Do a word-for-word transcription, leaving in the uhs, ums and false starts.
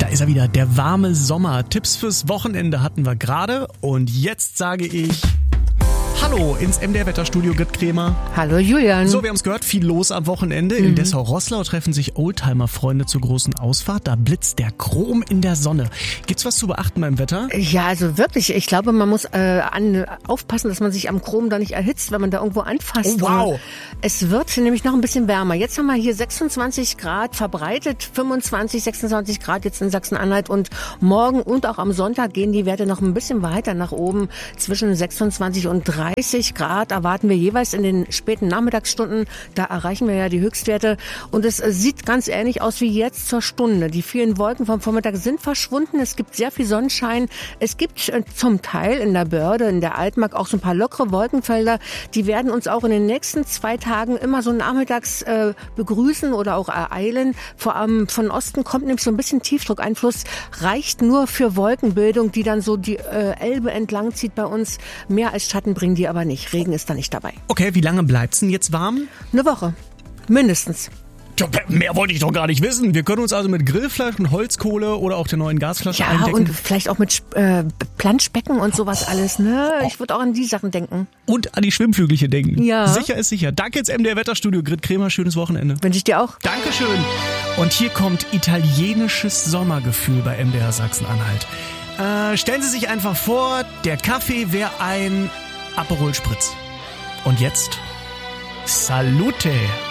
ist er wieder, der warme Sommer. Tipps fürs Wochenende hatten wir gerade und jetzt sage ich Hallo ins M D R-Wetterstudio, Grit Kremer. Hallo Julian. So, wir haben es gehört, viel los am Wochenende. Mhm. In Dessau-Roßlau treffen sich Oldtimer-Freunde zur großen Ausfahrt. Da blitzt der Chrom in der Sonne. Gibt's was zu beachten beim Wetter? Ja, also wirklich. Ich glaube, man muss äh, an, aufpassen, dass man sich am Chrom da nicht erhitzt, wenn man da irgendwo anfasst. Oh, wow. Es wird nämlich noch ein bisschen wärmer. Jetzt haben wir hier sechsundzwanzig Grad verbreitet, fünfundzwanzig, sechsundzwanzig Grad jetzt in Sachsen-Anhalt. Und morgen und auch am Sonntag gehen die Werte noch ein bisschen weiter nach oben. Zwischen sechsundzwanzig und dreißig Grad erwarten wir jeweils in den späten Nachmittagsstunden. Da erreichen wir ja die Höchstwerte. Und es sieht ganz ähnlich aus wie jetzt zur Stunde. Die vielen Wolken vom Vormittag sind verschwunden. Es gibt sehr viel Sonnenschein. Es gibt zum Teil in der Börde, in der Altmark auch so ein paar lockere Wolkenfelder. Die werden uns auch in den nächsten zwei Tagen immer so nachmittags äh, begrüßen oder auch ereilen. Vor allem von Osten kommt nämlich so ein bisschen Tiefdruckeinfluss. Reicht nur für Wolkenbildung, die dann so die äh, Elbe entlang zieht bei uns. Mehr als Schatten bringen die aber nicht. Regen ist da nicht dabei. Okay, wie lange bleibt's denn jetzt warm? Eine Woche. Mindestens. Ja, mehr wollte ich doch gar nicht wissen. Wir können uns also mit Grillfleisch und Holzkohle oder auch der neuen Gasflasche ja, eindecken. Und vielleicht auch mit äh, Planschbecken und sowas alles. Ne? Ich würde auch an die Sachen denken. Und an die Schwimmflügelchen denken. Ja. Sicher ist sicher. Danke ins M D R-Wetterstudio. Grit Kremer, schönes Wochenende. Wünsche ich dir auch. Dankeschön. Und hier kommt italienisches Sommergefühl bei M D R Sachsen-Anhalt. Äh, stellen Sie sich einfach vor, der Kaffee wäre ein Aperol Spritz. Und jetzt Salute!